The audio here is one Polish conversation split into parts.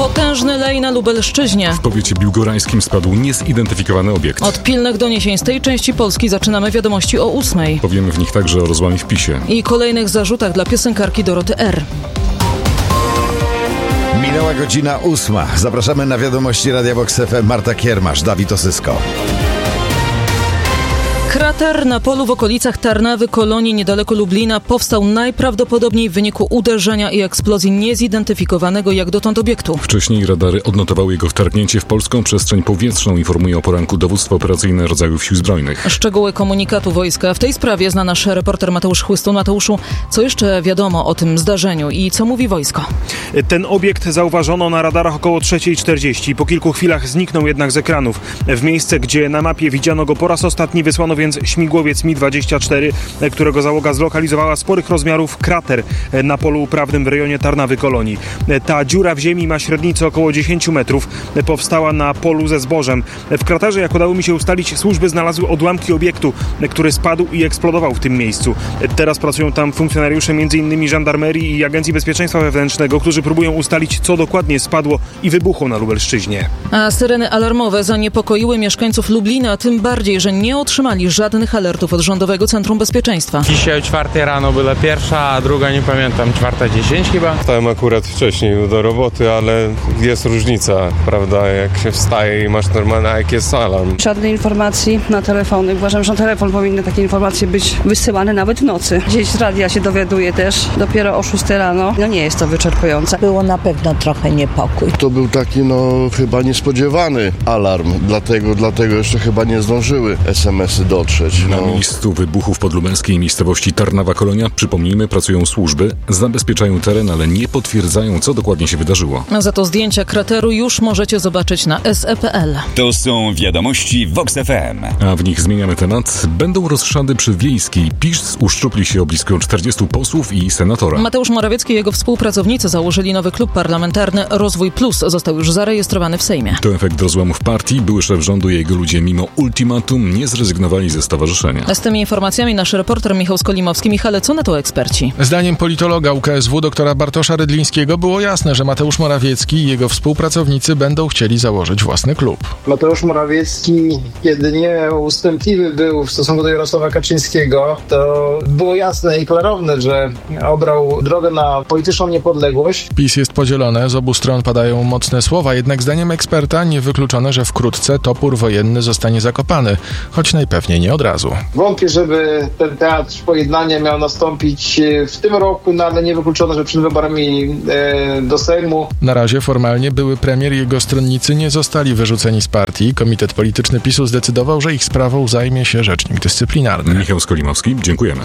Potężny lej na Lubelszczyźnie. W powiecie biłgorajskim spadł niezidentyfikowany obiekt. Od pilnych doniesień z tej części Polski zaczynamy wiadomości o 8:00. Powiemy w nich także o rozłamie w PiS-ie. I kolejnych zarzutach dla piosenkarki Doroty R. Minęła godzina 8. Zapraszamy na wiadomości Radia Vox FM. Marta Kiermasz, Dawid Osysko. Krater na polu w okolicach Tarnawy, Kolonii, niedaleko Lublina powstał najprawdopodobniej w wyniku uderzenia i eksplozji niezidentyfikowanego jak dotąd obiektu. Wcześniej radary odnotowały jego wtargnięcie w polską przestrzeń powietrzną, informuje o poranku Dowództwo Operacyjne Rodzajów Sił Zbrojnych. Szczegóły komunikatu wojska w tej sprawie zna nasz reporter Mateusz Chłystun. Mateuszu, co jeszcze wiadomo o tym zdarzeniu i co mówi wojsko? Ten obiekt zauważono na radarach około 3:40. Po kilku chwilach zniknął jednak z ekranów. W miejsce, gdzie na mapie widziano go po raz ostatni, wysłano więc śmigłowiec Mi-24, którego załoga zlokalizowała sporych rozmiarów krater na polu uprawnym w rejonie Tarnawy, Kolonii. Ta dziura w ziemi ma średnicę około 10 metrów. Powstała na polu ze zbożem. W kraterze, jak udało mi się ustalić, służby znalazły odłamki obiektu, który spadł i eksplodował w tym miejscu. Teraz pracują tam funkcjonariusze m.in. Żandarmerii i Agencji Bezpieczeństwa Wewnętrznego, którzy próbują ustalić, co dokładnie spadło i wybuchło na Lubelszczyźnie. A syreny alarmowe zaniepokoiły mieszkańców Lublina, tym bardziej, że nie otrzymali żadnych alertów od Rządowego Centrum Bezpieczeństwa. Dzisiaj o 4 rano była pierwsza, a druga nie pamiętam, 4:10 chyba. Wstałem akurat wcześniej do roboty, ale jest różnica, prawda, jak się wstaje i masz normalny, a jak jest alarm. Żadnej informacji na telefony. Uważam, że na telefon powinny takie informacje być wysyłane nawet w nocy. Gdzieś z radia się dowiaduje też dopiero o 6 rano. No nie jest to wyczerpujące. Było na pewno trochę niepokój. To był taki chyba niespodziewany alarm, dlatego jeszcze chyba nie zdążyły SMS-y dotrzeć. Na miejscu wybuchu w podlubelskiej miejscowości Tarnawa, Kolonia, przypomnijmy, pracują służby, zabezpieczają teren, ale nie potwierdzają, co dokładnie się wydarzyło. Za to zdjęcia krateru już możecie zobaczyć na SE.pl. To są wiadomości Vox FM. A w nich zmieniamy temat. Będą rozszady przy Wiejskiej. PiS uszczupli się o blisko 40 posłów i senatora. Mateusz Morawiecki i jego współpracownicy założyli nowy klub parlamentarny Rozwój Plus. Został już zarejestrowany w Sejmie. To efekt rozłamów partii. Były szef rządu i jego ludzie mimo ultimatum nie zrezygnowali ze stowarzyszenia. Z tymi informacjami nasz reporter Michał Skolimowski. Michale, co na to eksperci? Zdaniem politologa UKSW doktora Bartosza Rydlińskiego było jasne, że Mateusz Morawiecki i jego współpracownicy będą chcieli założyć własny klub. Mateusz Morawiecki, kiedy nie ustępliwy był w stosunku do Jarosława Kaczyńskiego, to było jasne i klarowne, że obrał drogę na polityczną niepodległość. PiS jest podzielone, z obu stron padają mocne słowa, jednak zdaniem eksperta niewykluczone, że wkrótce topór wojenny zostanie zakopany, choć najpewniej nie od razu. Wątpię, żeby ten teatr pojednania miał nastąpić w tym roku, no ale niewykluczone, że przed wyborami do Sejmu. Na razie formalnie były premier i jego stronnicy nie zostali wyrzuceni z partii. Komitet polityczny PiS-u zdecydował, że ich sprawą zajmie się rzecznik dyscyplinarny. Michał Skolimowski, dziękujemy.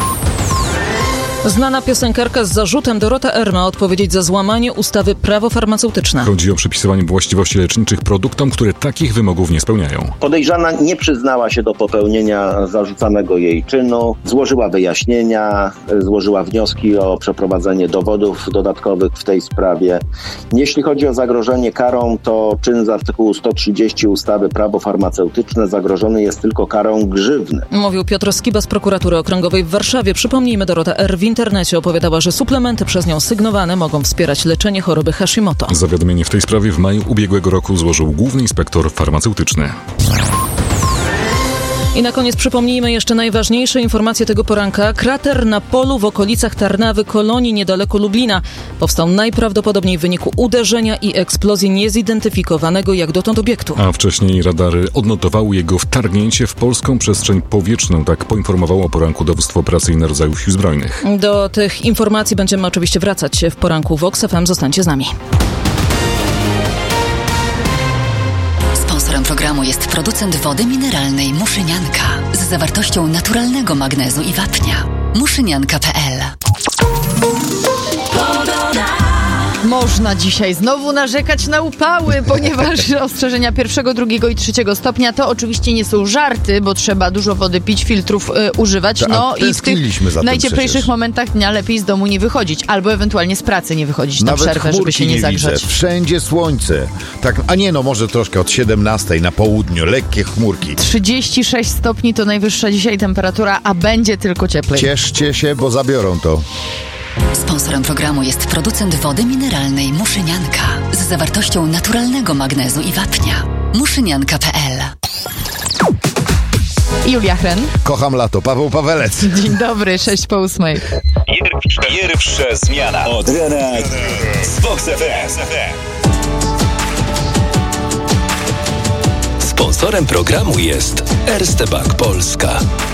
Znana piosenkarka z zarzutem Dorota R. ma odpowiedzieć za złamanie ustawy Prawo farmaceutyczne. Chodzi o przypisywanie właściwości leczniczych produktom, które takich wymogów nie spełniają. Podejrzana nie przyznała się do popełnienia zarzucanego jej czynu, złożyła wyjaśnienia, złożyła wnioski o przeprowadzenie dowodów dodatkowych w tej sprawie. Jeśli chodzi o zagrożenie karą, to czyn z artykułu 130 ustawy Prawo farmaceutyczne zagrożony jest tylko karą grzywny. Mówił Piotr Skiba z Prokuratury Okręgowej w Warszawie. Przypomnijmy, Dorota R. w internecie opowiadała, że suplementy przez nią sygnowane mogą wspierać leczenie choroby Hashimoto. Zawiadomienie w tej sprawie w maju ubiegłego roku złożył główny inspektor farmaceutyczny. I na koniec przypomnijmy jeszcze najważniejsze informacje tego poranka. Krater na polu w okolicach Tarnawy, Kolonii, niedaleko Lublina powstał najprawdopodobniej w wyniku uderzenia i eksplozji niezidentyfikowanego jak dotąd obiektu. A wcześniej radary odnotowały jego wtargnięcie w polską przestrzeń powietrzną, tak poinformowało o poranku Dowództwo Operacyjne Rodzajów Sił Zbrojnych. Do tych informacji będziemy oczywiście wracać w poranku Vox FM. Zostańcie z nami. Sponsorem programu jest producent wody mineralnej Muszynianka z zawartością naturalnego magnezu i wapnia. Muszynianka.pl. Można dzisiaj znowu narzekać na upały, ponieważ ostrzeżenia 1., 2. i 3. stopnia to oczywiście nie są żarty, bo trzeba dużo wody pić, filtrów używać. No i w tych najcieplejszych momentach dnia lepiej z domu nie wychodzić, albo ewentualnie z pracy nie wychodzić na przerwę, żeby się nie zagrzać. Widzę. Wszędzie słońce. Tak, a nie, może troszkę od 17 na południu, lekkie chmurki. 36 stopni to najwyższa dzisiaj temperatura, a będzie tylko cieplej. Cieszcie się, bo zabiorą to. Sponsorem programu jest producent wody mineralnej Muszynianka z zawartością naturalnego magnezu i wapnia. Muszynianka.pl. Julia Hren. Kocham lato. Paweł Pawelec. Dzień dobry, 6:08. Pierwsza zmiana od rana z Vox FM. Sponsorem programu jest Erste Bank Polska.